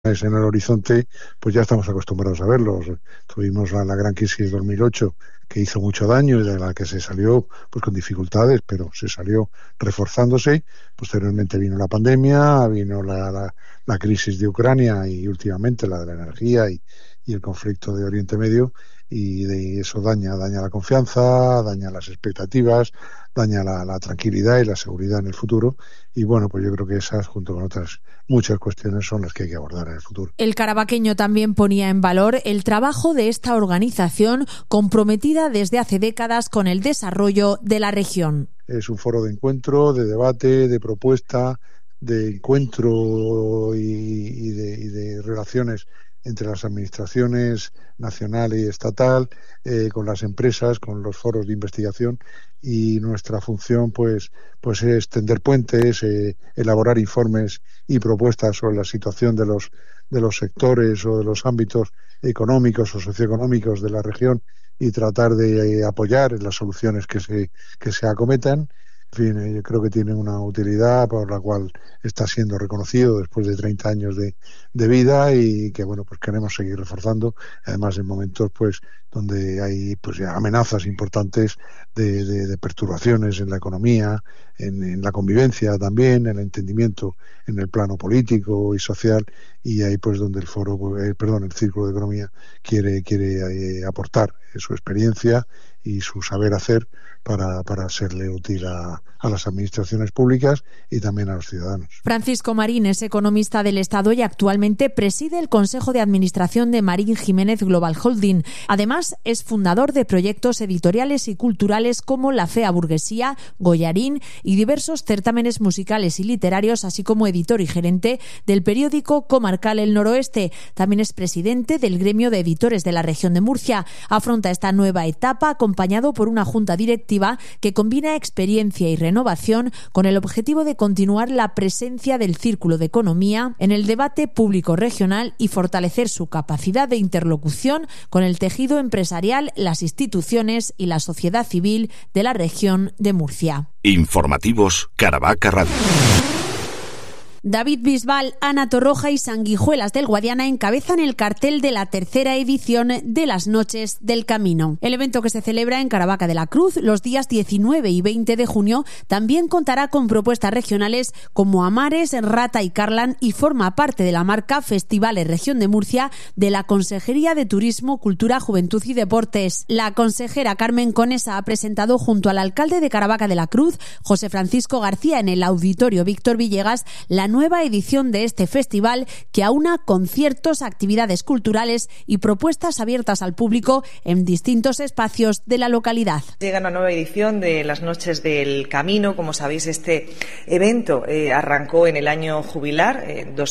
en el horizonte, pues ya estamos acostumbrados a verlos. Tuvimos la gran crisis 2008, que hizo mucho daño y de la que se salió pues con dificultades, pero se salió reforzándose. Posteriormente vino la pandemia, vino la crisis de Ucrania y últimamente la de la energía y el conflicto de Oriente Medio, y de eso daña la confianza, daña las expectativas, daña la tranquilidad y la seguridad en el futuro. Y bueno, pues yo creo que esas, junto con otras muchas cuestiones, son las que hay que abordar en el futuro. El carabaqueño también ponía en valor el trabajo de esta organización comprometida desde hace décadas con el desarrollo de la región. Es un foro de encuentro, de debate, de propuesta, de encuentro y de relaciones entre las administraciones nacional y estatal, con las empresas, con los foros de investigación, y nuestra función pues es tender puentes, elaborar informes y propuestas sobre la situación de los sectores o de los ámbitos económicos o socioeconómicos de la región y tratar de apoyar en las soluciones que se acometan. En fin, yo creo que tiene una utilidad por la cual está siendo reconocido después de 30 años de vida, y que bueno, pues queremos seguir reforzando, además en momentos pues donde hay pues ya amenazas importantes de perturbaciones en la economía, en la convivencia también, en el entendimiento en el plano político y social, y ahí pues donde el Círculo de Economía quiere aportar su experiencia y su saber hacer para serle útil a las administraciones públicas y también a los ciudadanos. Francisco Marín es economista del Estado y actualmente preside el Consejo de Administración de Marín Jiménez Global Holding. Además, es fundador de proyectos editoriales y culturales como La Fea Burguesía, Goyarín y diversos certámenes musicales y literarios, así como editor y gerente del periódico comarcal El Noroeste. También es presidente del Gremio de Editores de la región de Murcia. Afronta esta nueva etapa acompañado por una junta directiva que combina experiencia y renovación con el objetivo de continuar la presencia del Círculo de Economía en el debate público regional y fortalecer su capacidad de interlocución con el tejido empresarial, las instituciones y la sociedad civil de la región de Murcia. Informativos Caravaca Radio. David Bisbal, Ana Torroja y Sanguijuelas del Guadiana encabezan el cartel de la tercera edición de las Noches del Camino. El evento, que se celebra en Caravaca de la Cruz los días 19 y 20 de junio, también contará con propuestas regionales como Amares, Rata y Carlan, y forma parte de la marca Festivales Región de Murcia de la Consejería de Turismo, Cultura, Juventud y Deportes. La consejera Carmen Conesa ha presentado junto al alcalde de Caravaca de la Cruz, José Francisco García, en el Auditorio Víctor Villegas, la nueva edición de este festival, que aúna conciertos, actividades culturales y propuestas abiertas al público en distintos espacios de la localidad. Llega una nueva edición de las Noches del Camino. Como sabéis, este evento arrancó en el año jubilar,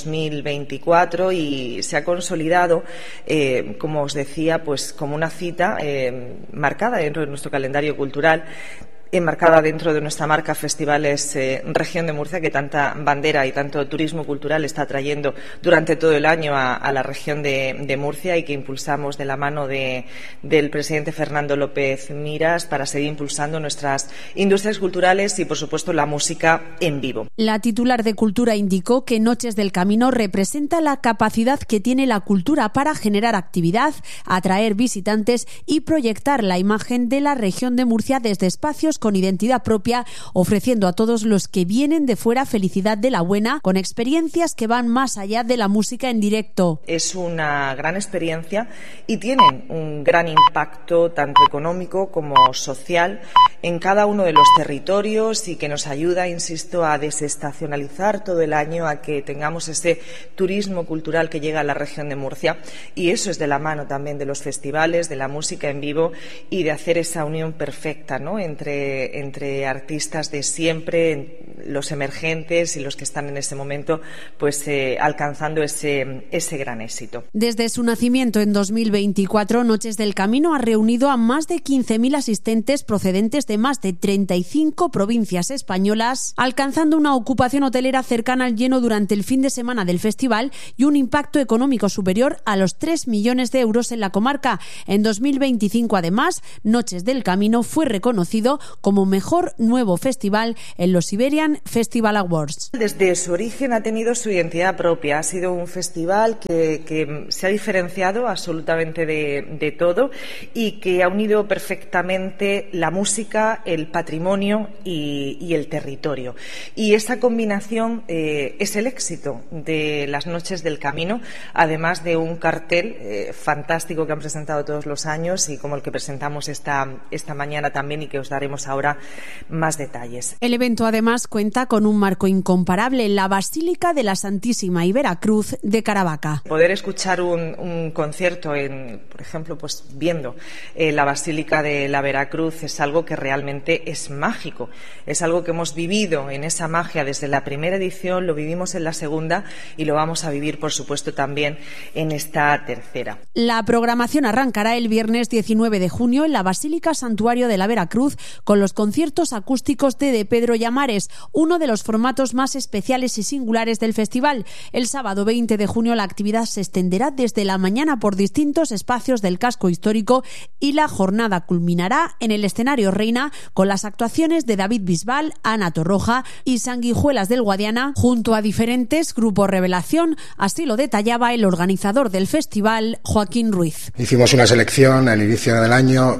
2024, y se ha consolidado, como os decía, pues como una cita marcada dentro de nuestro calendario cultural, enmarcada dentro de nuestra marca Festivales Región de Murcia, que tanta bandera y tanto turismo cultural está trayendo durante todo el año a la región de Murcia, y que impulsamos de la mano del presidente Fernando López Miras para seguir impulsando nuestras industrias culturales y, por supuesto, la música en vivo. La titular de Cultura indicó que Noches del Camino representa la capacidad que tiene la cultura para generar actividad, atraer visitantes y proyectar la imagen de la región de Murcia desde espacios con identidad propia, ofreciendo a todos los que vienen de fuera felicidad de la buena, con experiencias que van más allá de la música en directo. Es una gran experiencia y tienen un gran impacto tanto económico como social en cada uno de los territorios, y que nos ayuda, insisto, a desestacionalizar todo el año, a que tengamos ese turismo cultural que llega a la región de Murcia, y eso es de la mano también de los festivales, de la música en vivo y de hacer esa unión perfecta, ¿no?, entre artistas de siempre, los emergentes y los que están en ese momento pues alcanzando ese gran éxito. Desde su nacimiento en 2024, Noches del Camino ha reunido a más de 15.000 asistentes procedentes de más de 35 provincias españolas, alcanzando una ocupación hotelera cercana al lleno durante el fin de semana del festival y un impacto económico superior a los 3 millones de euros en la comarca. En 2025, además, Noches del Camino fue reconocido como mejor nuevo festival en los Iberian Festival Awards. Desde su origen ha tenido su identidad propia. Ha sido un festival que se ha diferenciado absolutamente de todo y que ha unido perfectamente la música, el patrimonio y el territorio. Y esa combinación es el éxito de las Noches del Camino, además de un cartel fantástico que han presentado todos los años y como el que presentamos esta mañana también y que os daremos ahora más detalles. El evento además cuenta con un marco incomparable, la Basílica de la Santísima y Veracruz de Caravaca. Poder escuchar un concierto, por ejemplo, pues viendo la Basílica de la Veracruz es algo que realmente es mágico. Es algo que hemos vivido en esa magia desde la primera edición, lo vivimos en la segunda y lo vamos a vivir, por supuesto, también en esta tercera. La programación arrancará el viernes 19 de junio en la Basílica Santuario de la Veracruz con los conciertos acústicos de Pedro Llamares, uno de los formatos más especiales y singulares del festival. El sábado 20 de junio la actividad se extenderá desde la mañana por distintos espacios del casco histórico y la jornada culminará en el escenario Reina con las actuaciones de David Bisbal, Ana Torroja y Sanguijuelas del Guadiana junto a diferentes grupos revelación. Así lo detallaba el organizador del festival, Joaquín Ruiz. Hicimos una selección al inicio del año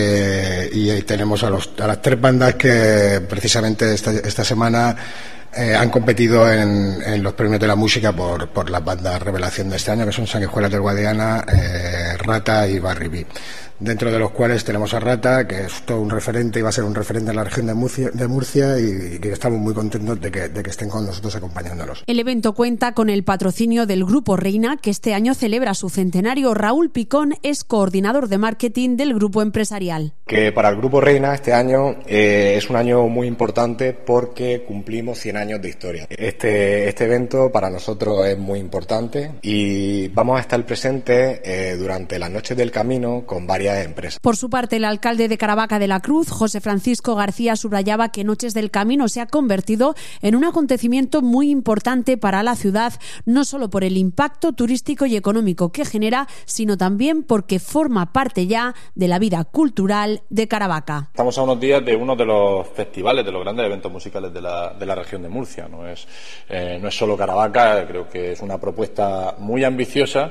y tenemos a las 3 bandas que precisamente esta semana han competido en los premios de la música por las bandas revelación de este año, que son Sanguijuelas del Guadiana, Rata y Barribí. Dentro de los cuales tenemos a Rata, que es todo un referente y va a ser un referente en la región de Murcia y que estamos muy contentos de que estén con nosotros acompañándonos. El evento cuenta con el patrocinio del Grupo Reina, que este año celebra su centenario. Raúl Picón es coordinador de marketing del grupo empresarial. Que para el Grupo Reina este año es un año muy importante porque cumplimos 100 años de historia. Este evento para nosotros es muy importante y vamos a estar presentes durante las Noches del Camino con varias empresas. Por su parte, el alcalde de Caravaca de la Cruz, José Francisco García, subrayaba que Noches del Camino se ha convertido en un acontecimiento muy importante para la ciudad, no solo por el impacto turístico y económico que genera, sino también porque forma parte ya de la vida cultural de Caravaca. Estamos a unos días de uno de los festivales, de los grandes eventos musicales de la región de Murcia. No es solo Caravaca, creo que es una propuesta muy ambiciosa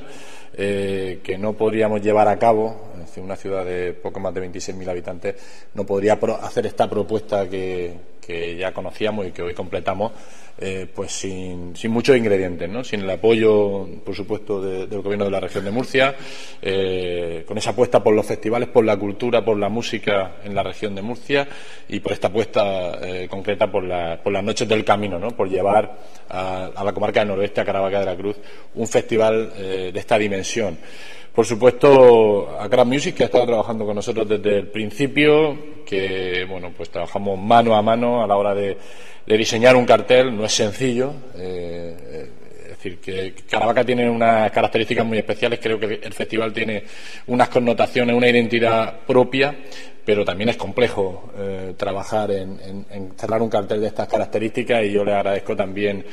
que no podríamos llevar a cabo. Es decir, una ciudad de poco más de 26.000 habitantes no podría hacer esta propuesta que ya conocíamos y que hoy completamos pues sin muchos ingredientes, ¿no? Sin el apoyo, por supuesto, del gobierno de la región de Murcia, con esa apuesta por los festivales, por la cultura, por la música en la región de Murcia y por esta apuesta concreta por las Noches del Camino, ¿no? Por llevar a la comarca del noroeste, a Caravaca de la Cruz, un festival de esta dimensión. Por supuesto, a Crab Music, que ha estado trabajando con nosotros desde el principio, que bueno, pues trabajamos mano a mano a la hora de diseñar un cartel. No es sencillo, es decir, que Caravaca tiene unas características muy especiales. Creo que el festival tiene unas connotaciones, una identidad propia, pero también es complejo trabajar en cerrar un cartel de estas características, y yo le agradezco también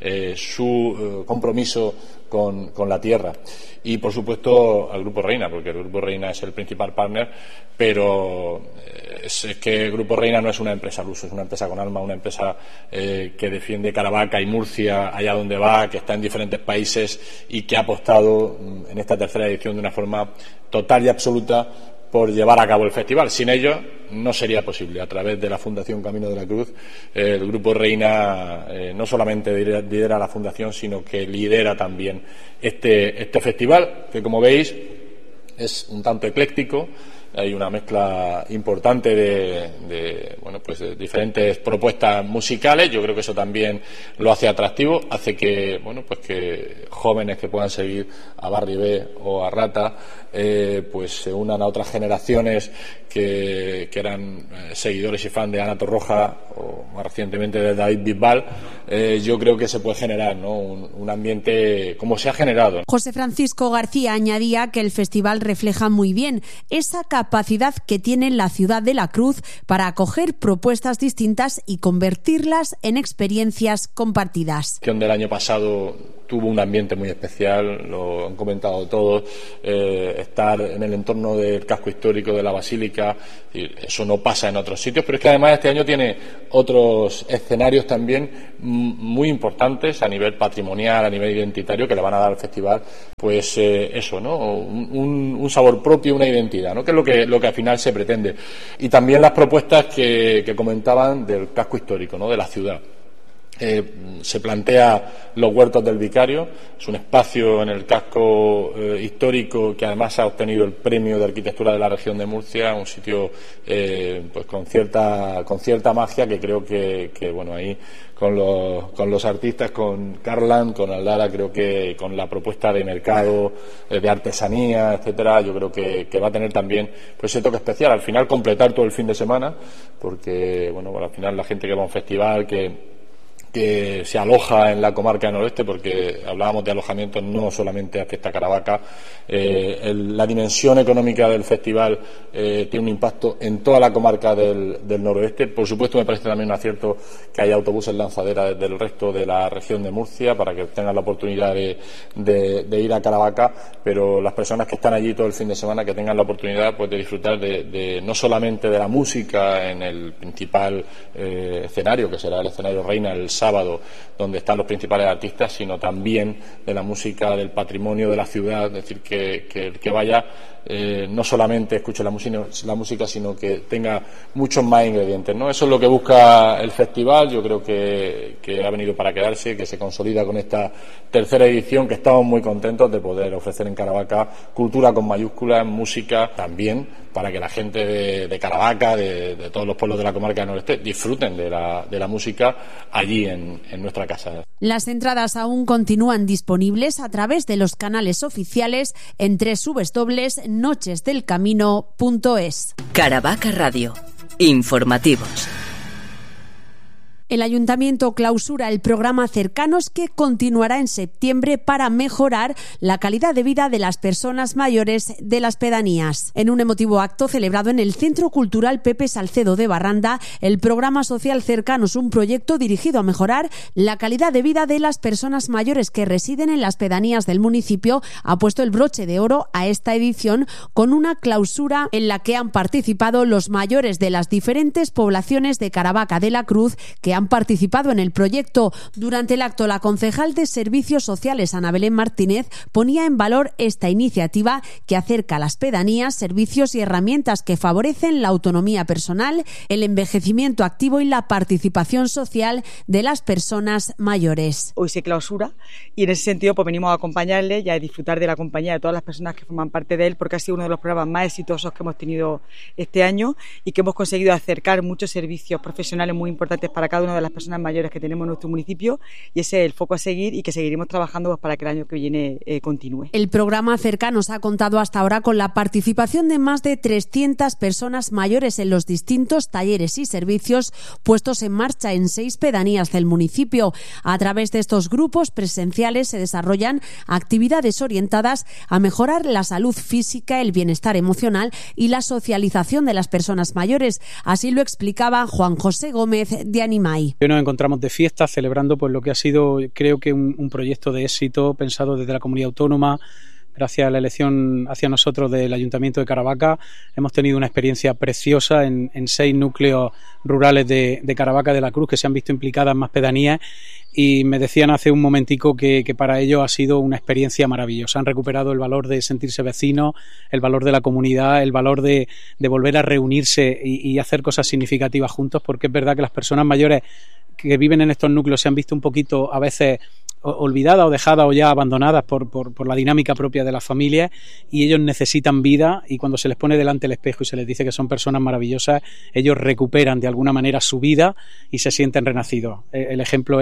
su compromiso con la tierra. Y por supuesto al Grupo Reina, porque el Grupo Reina es el principal partner, pero es que el Grupo Reina no es una empresa al uso, es una empresa con alma, una empresa que defiende Caravaca y Murcia allá donde va, que está en diferentes países y que ha apostado en esta tercera edición de una forma total y absoluta por llevar a cabo el festival. Sin ello no sería posible. A través de la Fundación Camino de la Cruz, el Grupo Reina no solamente lidera la fundación, sino que lidera también este festival, que como veis es un tanto ecléctico. Hay una mezcla importante de diferentes propuestas musicales. Yo creo que eso también lo hace atractivo, hace que que jóvenes que puedan seguir a Barribé o a Rata pues se unan a otras generaciones que eran seguidores y fans de Ana Torroja o más recientemente de David Bisbal. Yo creo que se puede generar, ¿no?, un ambiente como se ha generado. José Francisco García añadía que el festival refleja muy bien esa capacidad capacidad que tiene la ciudad de la Cruz para acoger propuestas distintas y convertirlas en experiencias compartidas. Del año pasado tuvo un ambiente muy especial, lo han comentado todos, estar en el entorno del casco histórico de la Basílica, eso no pasa en otros sitios, pero es que además este año tiene otros escenarios también muy importantes a nivel patrimonial, a nivel identitario, que le van a dar al festival, pues eso, ¿no? Un sabor propio, una identidad, ¿no? Que es lo que al final se pretende. Y también las propuestas que comentaban del casco histórico, ¿no? De la ciudad. Se plantea los Huertos del Vicario, es un espacio en el casco histórico que además ha obtenido el premio de arquitectura de la región de Murcia, un sitio pues con cierta magia, que creo que bueno, ahí con los artistas, con Carlan, con Aldara, creo que con la propuesta de mercado, de artesanía, etcétera, yo creo que va a tener también pues ese toque especial, al final completar todo el fin de semana, porque bueno, al final la gente que va a un festival que se aloja en la comarca del noroeste, porque hablábamos de alojamientos no solamente a Fiesta Caravaca, la dimensión económica del festival tiene un impacto en toda la comarca del noroeste. Por supuesto, me parece también un acierto que haya autobuses lanzadera desde el resto de la región de Murcia para que tengan la oportunidad de ir a Caravaca, pero las personas que están allí todo el fin de semana, que tengan la oportunidad pues de disfrutar de no solamente de la música en el principal escenario, que será el escenario Reina el sábado, donde están los principales artistas, sino también de la música, del patrimonio de la ciudad, es decir, que el que vaya no solamente escuche la música, sino que tenga muchos más ingredientes, ¿no? Eso es lo que busca el festival. Yo creo que ha venido para quedarse, que se consolida con esta tercera edición, que estamos muy contentos de poder ofrecer en Caravaca cultura con mayúsculas, música también, para que la gente de Caravaca, de todos los pueblos de la comarca del noreste, disfruten de la música allí en nuestra casa. Las entradas aún continúan disponibles a través de los canales oficiales en www.nochesdelcamino.es. Caravaca Radio. Informativos. El Ayuntamiento clausura el programa Cercanos, que continuará en septiembre para mejorar la calidad de vida de las personas mayores de las pedanías. En un emotivo acto celebrado en el Centro Cultural Pepe Salcedo de Barranda, el programa social Cercanos, un proyecto dirigido a mejorar la calidad de vida de las personas mayores que residen en las pedanías del municipio, ha puesto el broche de oro a esta edición con una clausura en la que han participado los mayores de las diferentes poblaciones de Caravaca de la Cruz que han participado en el proyecto. Durante el acto, la concejal de Servicios Sociales, Ana Belén Martínez, ponía en valor esta iniciativa que acerca a las pedanías servicios y herramientas que favorecen la autonomía personal, el envejecimiento activo y la participación social de las personas mayores. Hoy se clausura y en ese sentido pues venimos a acompañarle y a disfrutar de la compañía de todas las personas que forman parte de él, porque ha sido uno de los programas más exitosos que hemos tenido este año y que hemos conseguido acercar muchos servicios profesionales muy importantes para cada una de las personas mayores que tenemos en nuestro municipio, y ese es el foco a seguir y que seguiremos trabajando pues, para que el año que viene continúe. El programa Cercanos ha contado hasta ahora con la participación de más de 300 personas mayores en los distintos talleres y servicios puestos en marcha en 6 pedanías del municipio. A través de estos grupos presenciales se desarrollan actividades orientadas a mejorar la salud física, el bienestar emocional y la socialización de las personas mayores. Así lo explicaba Juan José Gómez de Animai. Hoy nos encontramos de fiesta celebrando pues lo que ha sido, creo que un proyecto de éxito pensado desde la comunidad autónoma. Gracias a la elección hacia nosotros del Ayuntamiento de Caravaca hemos tenido una experiencia preciosa en 6 núcleos rurales de Caravaca de la Cruz que se han visto implicadas más pedanías, y me decían hace un momentico que para ellos ha sido una experiencia maravillosa. Han recuperado el valor de sentirse vecinos, el valor de la comunidad, el valor de volver a reunirse y hacer cosas significativas juntos, porque es verdad que las personas mayores que viven en estos núcleos se han visto un poquito a veces olvidadas o dejadas o ya abandonadas por la dinámica propia de las familias, y ellos necesitan vida, y cuando se les pone delante el espejo y se les dice que son personas maravillosas, ellos recuperan de alguna manera su vida y se sienten renacidos. El ejemplo esta mañana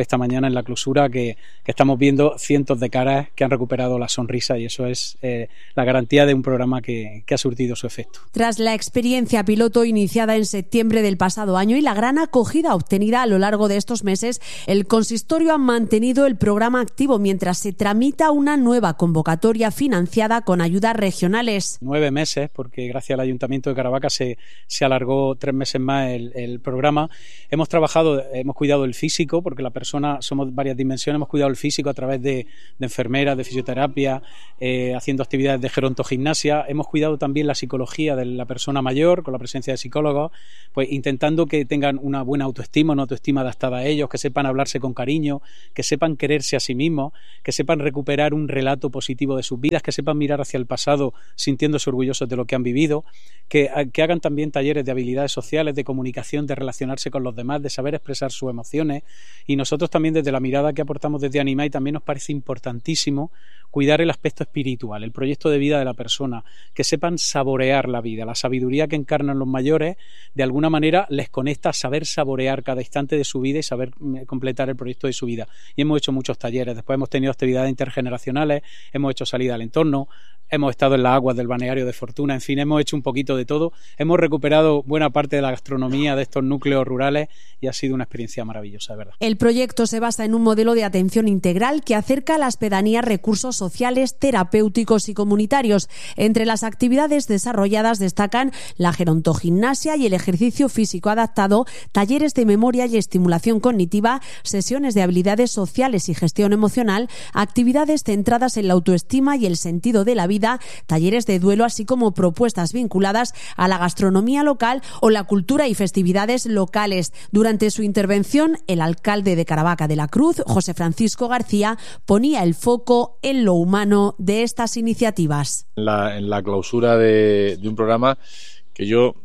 semana en la clausura que estamos viendo cientos de caras que han recuperado la sonrisa, y eso es la garantía de un programa que ha surtido su efecto. Tras la experiencia piloto iniciada en septiembre del pasado año y la gran acogida obtenida a lo largo de estos meses, el consistorio ha mantenido el programa activo mientras se tramita una nueva convocatoria financiada con ayudas regionales. 9 meses, porque gracias al Ayuntamiento de Caravaca se alargó 3 meses más el programa. Hemos cuidado el físico, porque la persona, somos varias dimensiones, hemos cuidado el físico a través de enfermeras, de fisioterapia, haciendo actividades de gerontogimnasia. Hemos cuidado también la psicología de la persona mayor, con la presencia de psicólogos, pues intentando que tengan una buena autoestima, una autoestima adaptada a ellos, que sepan hablarse con cariño, que sepan quererse a sí mismos, que sepan recuperar un relato positivo de sus vidas, que sepan mirar hacia el pasado sintiéndose orgullosos de lo que han vivido, que hagan también talleres de habilidades sociales, de comunicación, de relacionarse con los demás, de saber expresar sus emociones. Y nosotros también, desde la mirada que aportamos desde Animai, también nos parece importantísimo cuidar el aspecto espiritual, el proyecto de vida de la persona, que sepan saborear la vida. La sabiduría que encarnan los mayores, de alguna manera, les conecta a saber saborear cada instante de su vida y saber completar el proyecto de su vida. Y hemos hecho muchos talleres, después hemos tenido actividades intergeneracionales, hemos hecho salida al entorno, hemos estado en las aguas del balneario de Fortuna, en fin, hemos hecho un poquito de todo, hemos recuperado buena parte de la gastronomía de estos núcleos rurales y ha sido una experiencia maravillosa, de verdad. El proyecto se basa en un modelo de atención integral que acerca a las pedanías recursos sociales, terapéuticos y comunitarios. Entre las actividades desarrolladas destacan la gerontogimnasia y el ejercicio físico adaptado, talleres de memoria y estimulación cognitiva, sesiones de habilidades sociales y gestión emocional, actividades centradas en la autoestima y el sentido de la vida, talleres de duelo, así como propuestas vinculadas a la gastronomía local o la cultura y festividades locales. Durante su intervención, el alcalde de Caravaca de la Cruz, José Francisco García, ponía el foco en lo humano de estas iniciativas. En la clausura de un programa que yo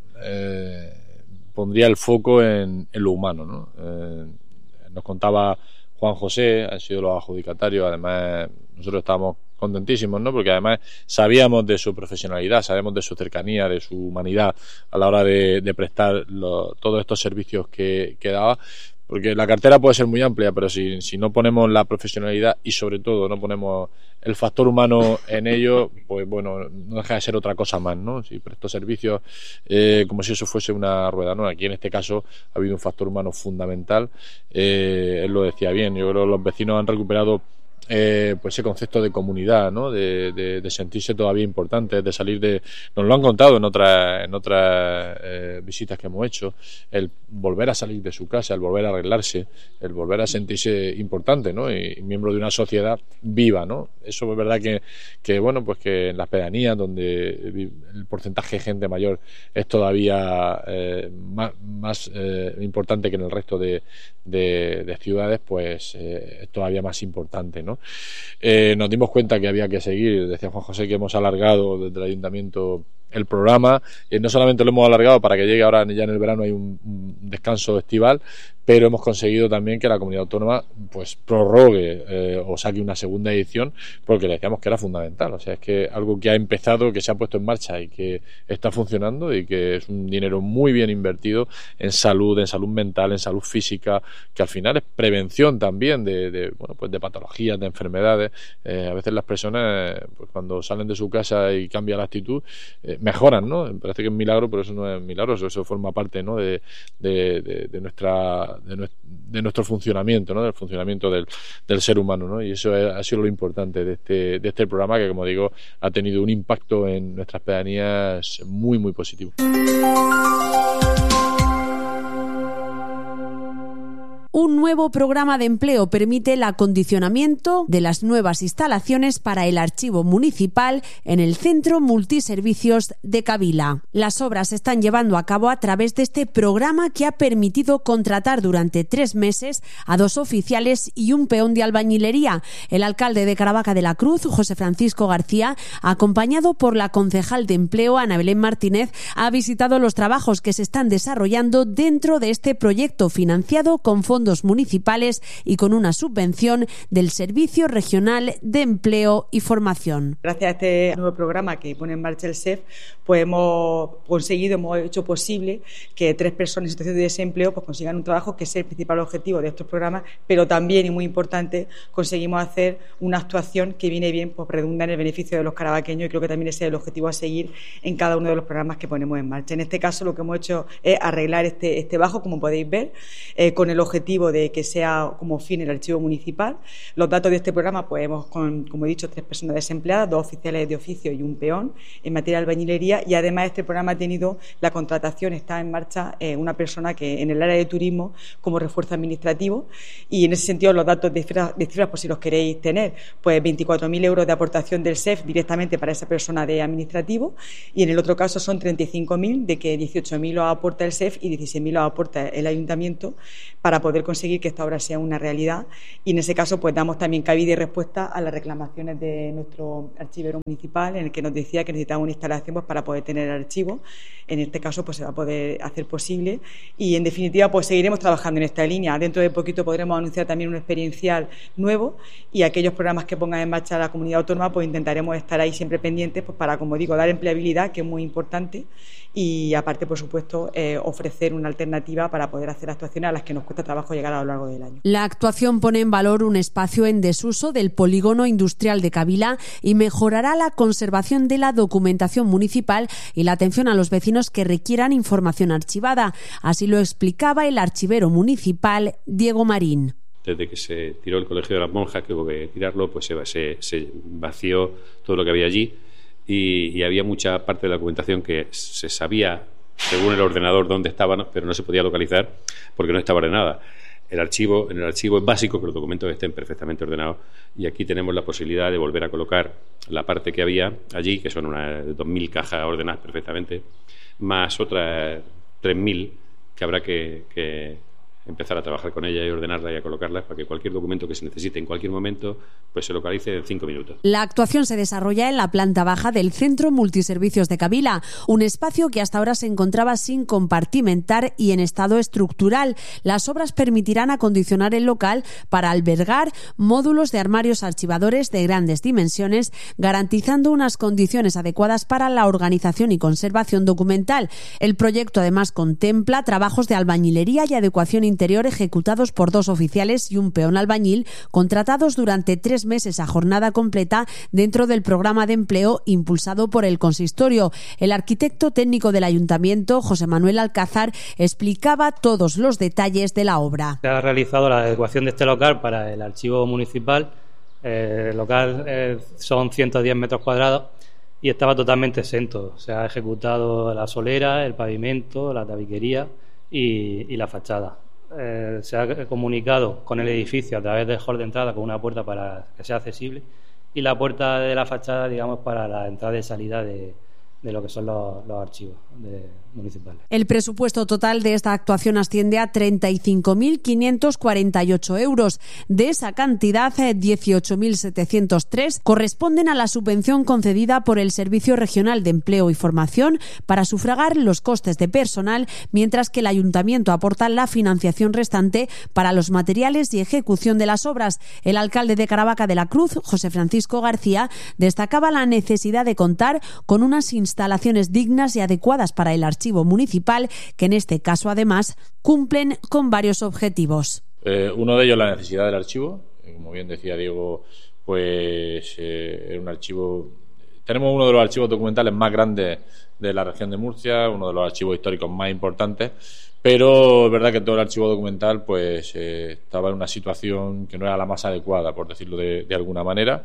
pondría el foco en lo humano, ¿no? Nos contaba Juan José, han sido los adjudicatarios, además nosotros estábamos contentísimos, ¿no? Porque además sabíamos de su profesionalidad, sabemos de su cercanía, de su humanidad a la hora de prestar todos estos servicios que daba, porque la cartera puede ser muy amplia, pero si no ponemos la profesionalidad y sobre todo no ponemos el factor humano en ello, pues bueno, no deja de ser otra cosa más, ¿no? Si presto servicios como si eso fuese una rueda, ¿no? Aquí en este caso ha habido un factor humano fundamental, él lo decía bien, yo creo que los vecinos han recuperado pues ese concepto de comunidad, ¿no? De sentirse todavía importantes, de salir de... Nos lo han contado en otras visitas que hemos hecho, el volver a salir de su casa, el volver a arreglarse, el volver a sentirse importante, ¿no? Y miembro de una sociedad viva, ¿no? Eso es verdad que bueno, pues que en las pedanías, donde el porcentaje de gente mayor es todavía más importante que en el resto de ciudades, pues es todavía más importante, ¿no? Nos dimos cuenta que había que seguir, decía Juan José, que hemos alargado desde el ayuntamiento el programa, no solamente lo hemos alargado para que llegue ahora ya en el verano, hay un descanso estival, pero hemos conseguido también que la comunidad autónoma pues prorrogue o saque una segunda edición, porque le decíamos que era fundamental. O sea, es que algo que ha empezado, que se ha puesto en marcha y que está funcionando y que es un dinero muy bien invertido en salud mental, en salud física, que al final es prevención también de patologías, de enfermedades. A veces las personas, pues cuando salen de su casa y cambia la actitud, mejoran, ¿no? Parece que es milagro, pero eso no es milagroso, eso forma parte, ¿no? de nuestro funcionamiento, ¿no? Del funcionamiento del ser humano, ¿no? Y eso ha sido lo importante de este programa, que, como digo, ha tenido un impacto en nuestras pedanías muy, muy positivo. Un nuevo programa de empleo permite el acondicionamiento de las nuevas instalaciones para el archivo municipal en el Centro Multiservicios de Cavila. Las obras se están llevando a cabo a través de este programa, que ha permitido contratar durante 3 meses a 2 oficiales y un peón de albañilería. El alcalde de Caravaca de la Cruz, José Francisco García, acompañado por la concejal de empleo, Ana Belén Martínez, ha visitado los trabajos que se están desarrollando dentro de este proyecto financiado con fondos municipales municipales y con una subvención del Servicio Regional de Empleo y Formación. Gracias a este nuevo programa que pone en marcha el SEF, pues hemos hecho posible que 3 personas en situación de desempleo pues consigan un trabajo, que es el principal objetivo de estos programas, pero también, y muy importante, conseguimos hacer una actuación que viene bien, pues redunda en el beneficio de los carabaqueños, y creo que también ese es el objetivo a seguir en cada uno de los programas que ponemos en marcha. En este caso, lo que hemos hecho es arreglar este bajo, como podéis ver, con el objetivo de que sea como fin el archivo municipal. Los datos de este programa, pues hemos, como he dicho, 3 personas desempleadas, 2 oficiales de oficio y un peón en materia de albañilería, y además este programa ha tenido la contratación, está en marcha una persona que en el área de turismo como refuerzo administrativo, y en ese sentido los datos de cifras por si los queréis tener, pues 24.000 euros de aportación del SEF directamente para esa persona de administrativo, y en el otro caso son 35.000, de que 18.000 los aporta el SEF y 16.000 los aporta el ayuntamiento, para poder conseguir que esta obra sea una realidad. Y en ese caso pues damos también cabida y respuesta a las reclamaciones de nuestro archivero municipal, en el que nos decía que necesitaba una instalación pues para poder tener el archivo. En este caso pues se va a poder hacer posible, y en definitiva pues seguiremos trabajando en esta línea. Dentro de poquito podremos anunciar también un experiencial nuevo, y aquellos programas que ponga en marcha la comunidad autónoma pues intentaremos estar ahí siempre pendientes pues para, como digo, dar empleabilidad, que es muy importante, y aparte, por supuesto, ofrecer una alternativa para poder hacer actuaciones a las que nos cuesta trabajo llegar a lo largo del año. La actuación pone en valor un espacio en desuso del polígono industrial de Cavila y mejorará la conservación de la documentación municipal y la atención a los vecinos que requieran información archivada. Así lo explicaba el archivero municipal Diego Marín. Desde que se tiró el Colegio de las Monjas, que hubo que tirarlo, pues se vació todo lo que había allí, y había mucha parte de la documentación que se sabía, según el ordenador, dónde estaban, pero no se podía localizar porque no estaba ordenada. En el archivo es básico que los documentos estén perfectamente ordenados, y aquí tenemos la posibilidad de volver a colocar la parte que había allí, que son unas 2.000 cajas ordenadas perfectamente, más otras 3.000 que habrá que empezar a trabajar con ella y ordenarla y a colocarla para que cualquier documento que se necesite en cualquier momento pues se localice en 5 minutos. La actuación se desarrolla en la planta baja del Centro Multiservicios de Cavila, un espacio que hasta ahora se encontraba sin compartimentar y en estado estructural. Las obras permitirán acondicionar el local para albergar módulos de armarios archivadores de grandes dimensiones, garantizando unas condiciones adecuadas para la organización y conservación documental. El proyecto además contempla trabajos de albañilería y adecuación interior ejecutados por 2 oficiales y un peón albañil, contratados durante 3 meses a jornada completa dentro del programa de empleo impulsado por el consistorio. El arquitecto técnico del ayuntamiento, José Manuel Alcázar, explicaba todos los detalles de la obra. Se ha realizado la adecuación de este local para el archivo municipal. El local son 110 metros cuadrados y estaba totalmente exento. Se ha ejecutado la solera, el pavimento, la tabiquería y la fachada. Se ha comunicado con el edificio a través del hall de entrada con una puerta para que sea accesible, y la puerta de la fachada, digamos, para la entrada y salida de lo que son los archivos municipales. El presupuesto total de esta actuación asciende a 35.548 euros. De esa cantidad, 18.703 corresponden a la subvención concedida por el Servicio Regional de Empleo y Formación para sufragar los costes de personal, mientras que el ayuntamiento aporta la financiación restante para los materiales y ejecución de las obras. El alcalde de Caravaca de la Cruz, José Francisco García, destacaba la necesidad de contar con unas instalaciones dignas y adecuadas para el archivo municipal, que en este caso además cumplen con varios objetivos. Uno de ellos, la necesidad del archivo. Como bien decía Diego, pues es un archivo. Tenemos uno de los archivos documentales más grandes de la región de Murcia, uno de los archivos históricos más importantes, pero es verdad que todo el archivo documental pues estaba en una situación que no era la más adecuada, por decirlo de alguna manera.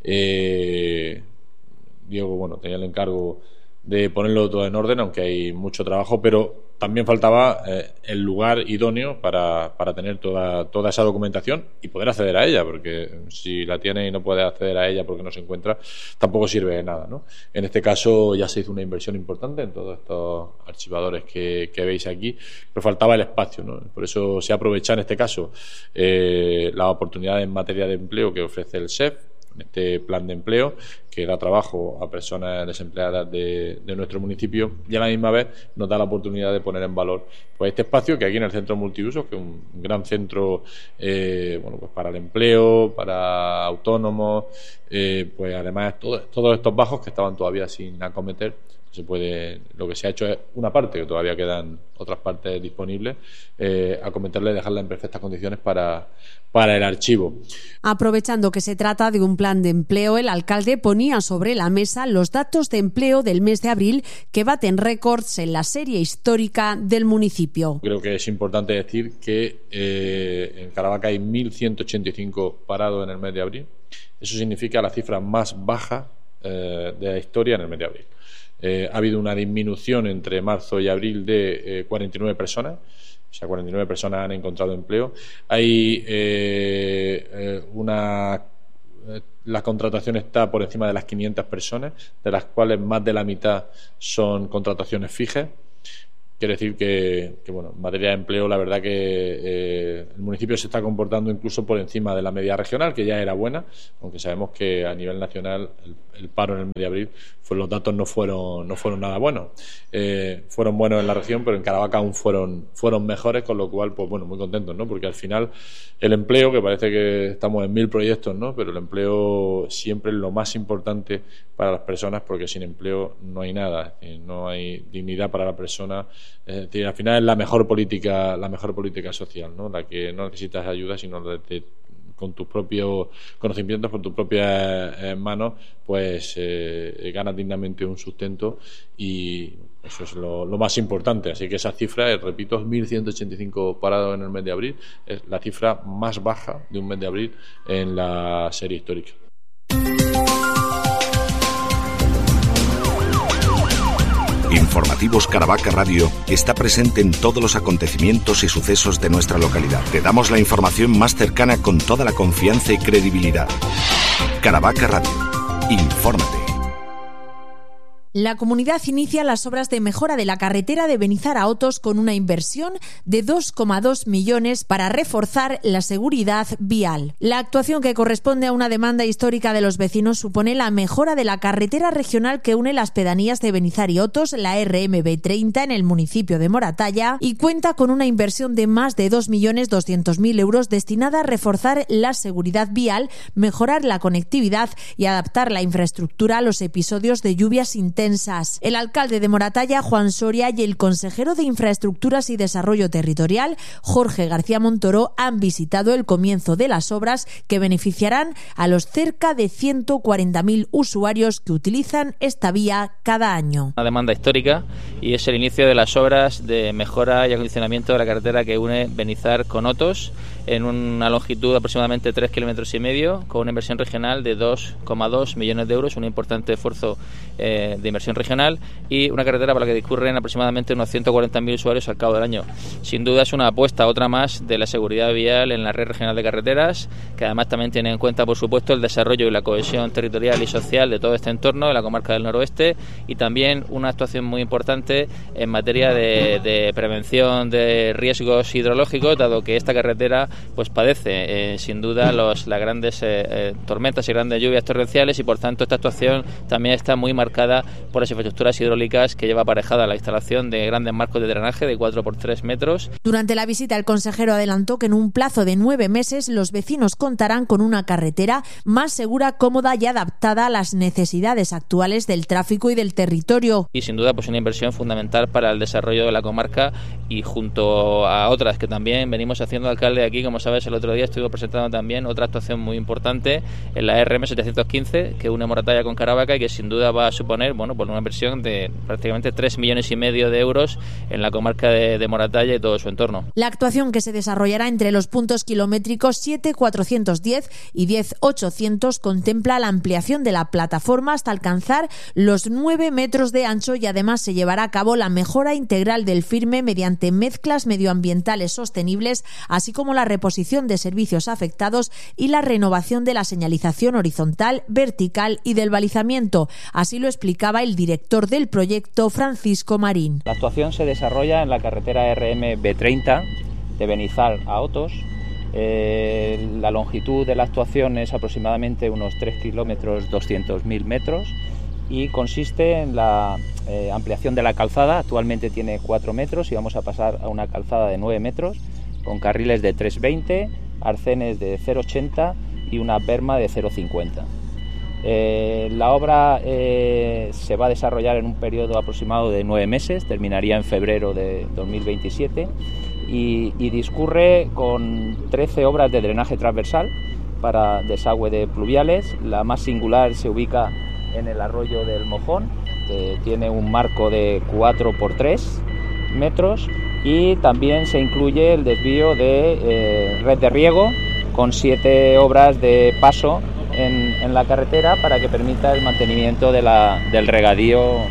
Diego, bueno, tenía el encargo de ponerlo todo en orden, aunque hay mucho trabajo, pero también faltaba el lugar idóneo para tener toda esa documentación y poder acceder a ella, porque si la tiene y no puede acceder a ella porque no se encuentra, tampoco sirve de nada, ¿no? En este caso ya se hizo una inversión importante en todos estos archivadores que veis aquí, pero faltaba el espacio, ¿no? Por eso se aprovecha en este caso la oportunidad en materia de empleo que ofrece el SEF, este plan de empleo, que da trabajo a personas desempleadas de nuestro municipio, y a la misma vez nos da la oportunidad de poner en valor pues este espacio que aquí en el Centro Multiusos, que es un gran centro pues para el empleo, para autónomos, pues además todos estos bajos que estaban todavía sin acometer. Lo que se ha hecho es una parte, que todavía quedan otras partes disponibles, acometerla y dejarla en perfectas condiciones para el archivo. Aprovechando que se trata de un plan de empleo, el alcalde ponía sobre la mesa los datos de empleo del mes de abril que baten récords en la serie histórica del municipio. Creo que es importante decir que en Caravaca hay 1.185 parados en el mes de abril. Eso significa la cifra más baja de la historia en el mes de abril. Ha habido una disminución entre marzo y abril de 49 personas, o sea, 49 personas han encontrado empleo. Hay la contratación está por encima de las 500 personas, de las cuales más de la mitad son contrataciones fijas. Quiere decir que bueno, en materia de empleo, la verdad que el municipio se está comportando incluso por encima de la media regional, que ya era buena, aunque sabemos que a nivel nacional el paro en el mes de abril, pues los datos no fueron nada buenos. Fueron buenos en la región, pero en Caravaca aún fueron mejores, con lo cual, pues bueno, muy contentos, ¿no? Porque al final el empleo, que parece que estamos en 1000 proyectos, ¿no? Pero el empleo siempre es lo más importante para las personas, porque sin empleo no hay nada, no hay dignidad para la persona. Al final es la mejor política social, ¿no? La que no necesitas ayuda, sino con tus propios conocimientos, con tus propias manos, pues ganas dignamente un sustento, y eso es lo más importante. Así que esa cifra, repito, 1.185 parados en el mes de abril, es la cifra más baja de un mes de abril en la serie histórica. Informativos Caravaca Radio está presente en todos los acontecimientos y sucesos de nuestra localidad. Te damos la información más cercana con toda la confianza y credibilidad. Caravaca Radio. Infórmate. La comunidad inicia las obras de mejora de la carretera de Benizar a Otos con una inversión de 2,2 millones para reforzar la seguridad vial. La actuación, que corresponde a una demanda histórica de los vecinos, supone la mejora de la carretera regional que une las pedanías de Benizar y Otos, la RMB30, en el municipio de Moratalla, y cuenta con una inversión de más de 2.200.000 euros destinada a reforzar la seguridad vial, mejorar la conectividad y adaptar la infraestructura a los episodios de lluvias intensas. El alcalde de Moratalla, Juan Soria, y el consejero de Infraestructuras y Desarrollo Territorial, Jorge García Montoro, han visitado el comienzo de las obras que beneficiarán a los cerca de 140.000 usuarios que utilizan esta vía cada año. Una demanda histórica, y es el inicio de las obras de mejora y acondicionamiento de la carretera que une Benizar con Otos, en una longitud de aproximadamente 3,5 kilómetros, con una inversión regional de 2,2 millones de euros, un importante esfuerzo de inversión regional, y una carretera para la que discurren aproximadamente unos 140.000 usuarios al cabo del año. Sin duda es una apuesta, otra más, de la seguridad vial en la red regional de carreteras, que además también tiene en cuenta, por supuesto, el desarrollo y la cohesión territorial y social de todo este entorno, de la comarca del noroeste, y también una actuación muy importante en materia de prevención de riesgos hidrológicos, dado que esta carretera pues padece sin duda las grandes tormentas y grandes lluvias torrenciales, y por tanto esta actuación también está muy marcada por las infraestructuras hidráulicas que lleva aparejada la instalación de grandes marcos de drenaje de 4 por 3 metros. Durante la visita, el consejero adelantó que en un plazo de 9 meses los vecinos contarán con una carretera más segura, cómoda y adaptada a las necesidades actuales del tráfico y del territorio. Y sin duda pues una inversión fundamental para el desarrollo de la comarca, y junto a otras que también venimos haciendo, alcalde, aquí, como sabes, el otro día estuve presentando también otra actuación muy importante en la RM715, que une Moratalla con Caravaca, y que sin duda va a suponer, bueno, pues una inversión de prácticamente 3,5 millones de euros en la comarca de Moratalla y todo su entorno. La actuación, que se desarrollará entre los puntos kilométricos 7,410 y 10,800, contempla la ampliación de la plataforma hasta alcanzar los 9 metros de ancho, y además se llevará a cabo la mejora integral del firme mediante mezclas medioambientales sostenibles, así como la reposición de servicios afectados y la renovación de la señalización horizontal, vertical y del balizamiento. Así lo explicaba el director del proyecto, Francisco Marín. La actuación se desarrolla en la carretera RMB30 de Benizar a Otos, La longitud de la actuación es aproximadamente unos 3 kilómetros 200.000 metros y consiste en la ampliación de la calzada. Actualmente tiene 4 metros y vamos a pasar a una calzada de 9 metros con carriles de 3,20, arcenes de 0,80 y una berma de 0,50. La obra se va a desarrollar en un periodo aproximado de 9 meses, terminaría en febrero de 2027 y discurre con 13 obras de drenaje transversal para desagüe de pluviales. La más singular se ubica en el arroyo del Mojón, que tiene un marco de 4 por 3 metros, y también se incluye el desvío de red de riego con 7 obras de paso en la carretera para que permita el mantenimiento del regadío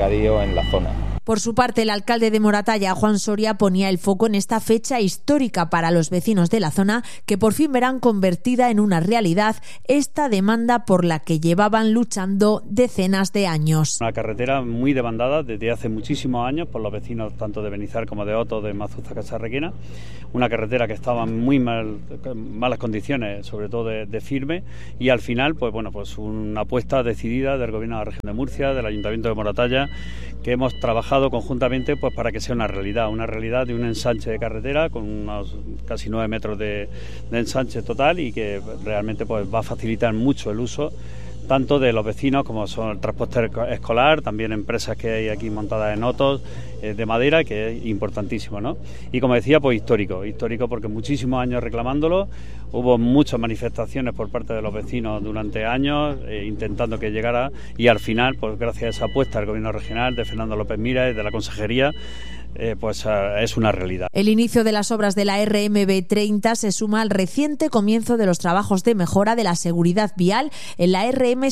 en la zona. Por su parte, el alcalde de Moratalla, Juan Soria, ponía el foco en esta fecha histórica para los vecinos de la zona, que por fin verán convertida en una realidad esta demanda por la que llevaban luchando decenas de años. Una carretera muy demandada desde hace muchísimos años por los vecinos tanto de Benizar como de Oto, de Mazuza, Casarrequina. Una carretera que estaba en muy malas condiciones, sobre todo de firme, y al final, pues una apuesta decidida del Gobierno de la Región de Murcia, del Ayuntamiento de Moratalla, que hemos trabajado conjuntamente pues para que sea una realidad de un ensanche de carretera con unos casi 9 metros de ensanche total, y que realmente pues va a facilitar mucho el uso tanto de los vecinos como son el transporte escolar, también empresas que hay aquí montadas en Otos de madera, que es importantísimo, ¿no? Y como decía, pues histórico porque muchísimos años reclamándolo, hubo muchas manifestaciones por parte de los vecinos durante años intentando que llegara, y al final, pues gracias a esa apuesta del Gobierno regional de Fernando López Miras y de la Consejería, pues es una realidad. El inicio de las obras de la RMB 30 se suma al reciente comienzo de los trabajos de mejora de la seguridad vial en la RM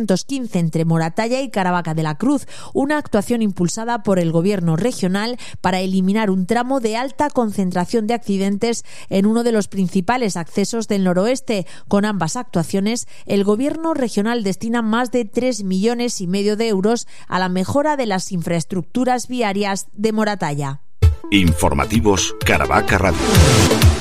715 entre Moratalla y Caravaca de la Cruz, una actuación impulsada por el Gobierno regional para eliminar un tramo de alta concentración de accidentes en uno de los principales accesos del noroeste. Con ambas actuaciones, el Gobierno regional destina más de 3,5 millones de euros a la mejora de las infraestructuras viarias de Moratalla. Informativos Caravaca Radio.